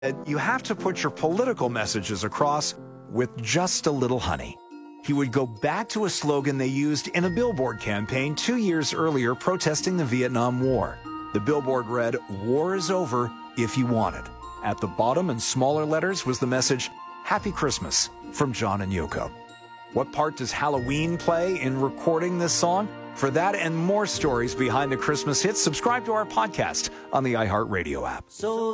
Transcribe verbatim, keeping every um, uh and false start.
You have to put your political messages across with just a little honey. He would go back to a slogan they used in a billboard campaign two years earlier protesting the Vietnam War. The billboard read, "War is over if you want it." At the bottom in smaller letters was the message, "Happy Christmas" from John and Yoko. What part does Halloween play in recording this song? For that and more stories behind the Christmas hits, subscribe to our podcast on the iHeartRadio app. So